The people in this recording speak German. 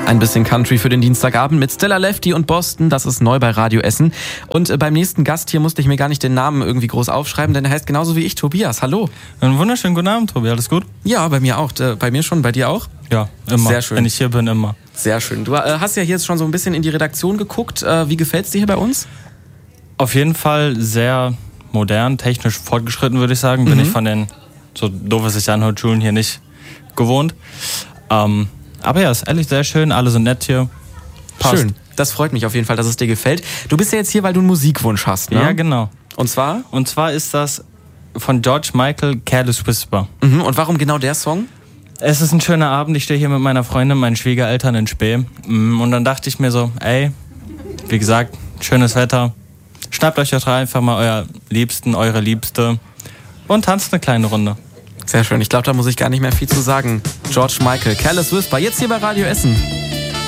Ein bisschen Country für den Dienstagabend mit Stella Lefty und Boston, das ist neu bei Radio Essen. Und beim nächsten Gast hier musste ich mir gar nicht den Namen irgendwie groß aufschreiben, denn er heißt genauso wie ich, Tobias. Hallo. Einen wunderschönen guten Abend, Tobi. Alles gut? Ja, bei mir auch. Bei mir schon, bei dir auch? Ja, immer. Sehr schön. Wenn ich hier bin, immer. Sehr schön. Du hast ja hier jetzt schon so ein bisschen in die Redaktion geguckt. Wie gefällt's dir hier bei uns? Auf jeden Fall sehr modern, technisch fortgeschritten, würde ich sagen. Bin ich von den, so doof es sich anhört, Schulen hier nicht gewohnt. Aber ja, ist ehrlich sehr schön. Alle sind nett hier. Passt. Schön. Das freut mich auf jeden Fall, dass es dir gefällt. Du bist ja jetzt hier, weil du einen Musikwunsch hast, ne? Ja, genau. Und zwar? Und zwar ist das von George Michael, Careless Whisper. Und warum genau der Song? Es ist ein schöner Abend. Ich stehe hier mit meiner Freundin, meinen Schwiegereltern in Spee. Und dann dachte ich mir so, ey, wie gesagt, schönes Wetter. Schnappt euch doch einfach mal euer Liebsten, eure Liebste und tanzt eine kleine Runde. Sehr schön. Ich glaube, da muss ich gar nicht mehr viel zu sagen. George Michael, Careless Whisper, jetzt hier bei Radio Essen.